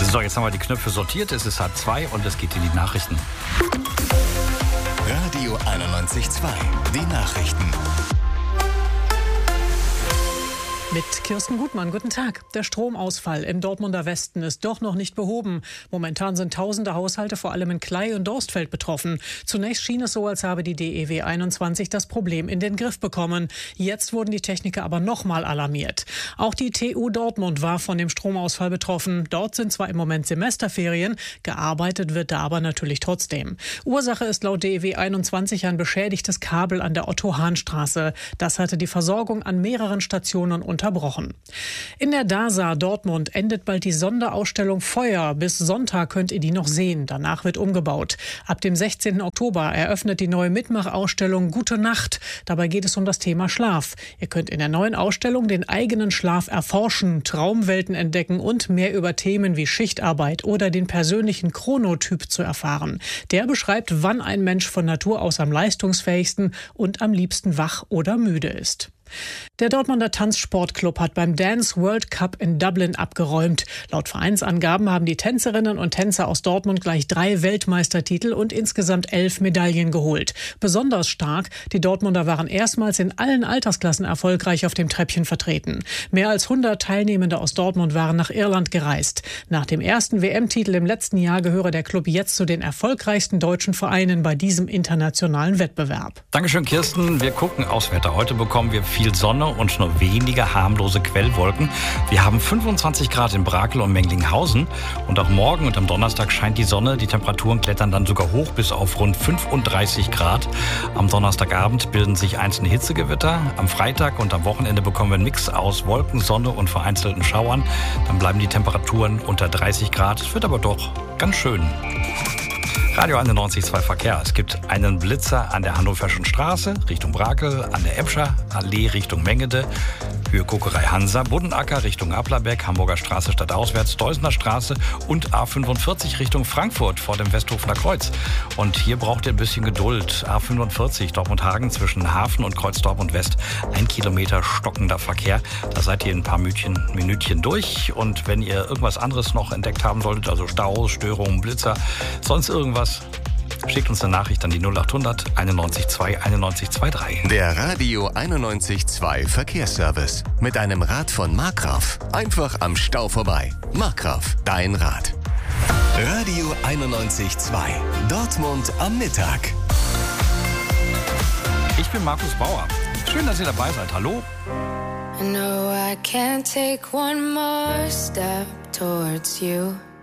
So, jetzt haben wir die Knöpfe sortiert. Es ist 1:30 und es geht in die Nachrichten. Radio 91.2, die Nachrichten. Mit Kirsten Gutmann, guten Tag. Der Stromausfall im Dortmunder Westen ist doch noch nicht behoben. Momentan sind tausende Haushalte vor allem in Klei und Dorstfeld betroffen. Zunächst schien es so, als habe die DEW 21 das Problem in den Griff bekommen. Jetzt wurden die Techniker aber nochmal alarmiert. Auch die TU Dortmund war von dem Stromausfall betroffen. Dort sind zwar im Moment Semesterferien, gearbeitet wird da aber natürlich trotzdem. Ursache ist laut DEW 21 ein beschädigtes Kabel an der Otto-Hahn-Straße. Das hatte die Versorgung an mehreren Stationen unterbrochen. In der DASA Dortmund endet bald die Sonderausstellung Feuer. Bis Sonntag könnt ihr die noch sehen. Danach wird umgebaut. Ab dem 16. Oktober eröffnet die neue Mitmachausstellung Gute Nacht. Dabei geht es um das Thema Schlaf. Ihr könnt in der neuen Ausstellung den eigenen Schlaf erforschen, Traumwelten entdecken und mehr über Themen wie Schichtarbeit oder den persönlichen Chronotyp zu erfahren. Der beschreibt, wann ein Mensch von Natur aus am leistungsfähigsten und am liebsten wach oder müde ist. Der Dortmunder Tanzsportclub hat beim Dance World Cup in Dublin abgeräumt. Laut Vereinsangaben haben die Tänzerinnen und Tänzer aus Dortmund gleich 3 Weltmeistertitel und insgesamt 11 Medaillen geholt. Besonders stark, die Dortmunder waren erstmals in allen Altersklassen erfolgreich auf dem Treppchen vertreten. Mehr als 100 Teilnehmende aus Dortmund waren nach Irland gereist. Nach dem ersten WM-Titel im letzten Jahr gehöre der Club jetzt zu den erfolgreichsten deutschen Vereinen bei diesem internationalen Wettbewerb. Dankeschön, Kirsten. Wir gucken aufs Wetter. Heute bekommen wir viel Sonne und nur wenige harmlose Quellwolken. Wir haben 25 Grad in Brakel und Menglinghausen. Und auch morgen und am Donnerstag scheint die Sonne. Die Temperaturen klettern dann sogar hoch bis auf rund 35 Grad. Am Donnerstagabend bilden sich einzelne Hitzegewitter. Am Freitag und am Wochenende bekommen wir einen Mix aus Wolken, Sonne und vereinzelten Schauern. Dann bleiben die Temperaturen unter 30 Grad. Es wird aber doch ganz schön. Radio 91.2 Verkehr. Es gibt einen Blitzer an der Hannoverschen Straße Richtung Brakel, an der Emscher Allee Richtung Mengede, Höhe Kokerei Hansa, Buddenacker Richtung Applerbeck, Hamburger Straße stadtauswärts, Deusener Straße und A45 Richtung Frankfurt vor dem Westhofener Kreuz. Und hier braucht ihr ein bisschen Geduld. A45 Dortmund-Hagen zwischen Hafen und Kreuz Dortmund West. 1 Kilometer stockender Verkehr. Da seid ihr in ein paar Minütchen durch. Und wenn ihr irgendwas anderes noch entdeckt haben solltet, also Staus, Störungen, Blitzer, sonst irgendwas, schickt uns eine Nachricht an die 0800 91 9123. Der Radio 91.2 Verkehrsservice. Mit einem Rad von Markgraf. Einfach am Stau vorbei. Markgraf, dein Rad. Radio 91.2. Dortmund am Mittag. Ich bin Markus Bauer. Schön, dass ihr dabei seid. Hallo. I know I can't take one more step towards you.